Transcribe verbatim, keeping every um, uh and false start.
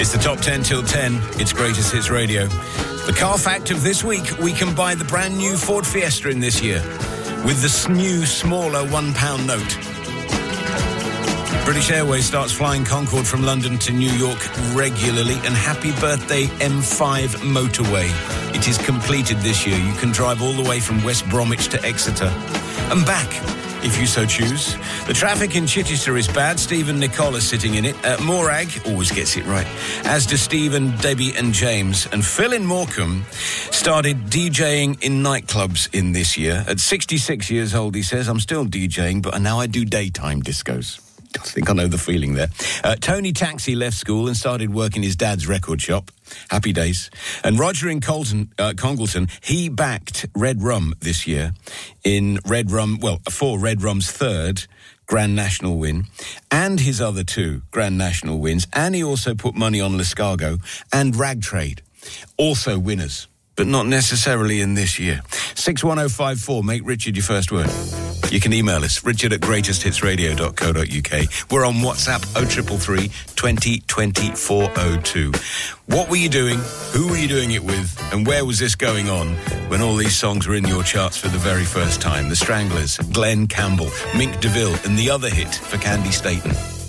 It's the top ten till ten. It's Greatest Hits Radio. The car fact of this week, we can buy the brand new Ford Fiesta in this year with the new, smaller one pound note. British Airways starts flying Concorde from London to New York regularly, and happy birthday M five motorway. It is completed this year. You can drive all the way from West Bromwich to Exeter and back, if you so choose. The traffic in Chichester is bad. Stephen Nicola sitting in it. Uh, Morag always gets it right, as do Stephen, Debbie and James. And Phil in Morecambe started DJing in nightclubs in this year. At sixty-six years old, he says, I'm still DJing, but now I do daytime discos. I think I know the feeling there. Uh, Tony Taxi left school and started working his dad's record shop. Happy days. And Roger in Colton, uh, Congleton, he backed Red Rum this year in Red Rum, well, for Red Rum's third Grand National win and his other two Grand National wins. And he also put money on Liscargo and Rag Trade. Also winners, but not necessarily in this year. six one oh five four, make Richard your first word. You can email us, richard at greatest hits radio dot co dot uk. We're on WhatsApp oh three three three, twenty, twenty, four oh two. What were you doing? Who were you doing it with? And where was this going on when all these songs were in your charts for the very first time? The Stranglers, Glenn Campbell, Mink DeVille, and the other hit for Candy Staten.